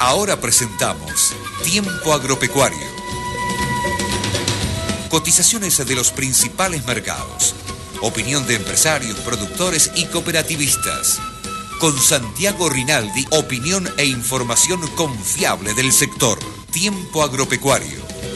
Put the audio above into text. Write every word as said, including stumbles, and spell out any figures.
Ahora presentamos Tiempo Agropecuario. Cotizaciones de los principales mercados. Opinión de empresarios, productores y cooperativistas. Con Santiago Rinaldi, opinión e información confiable del sector. Tiempo Agropecuario.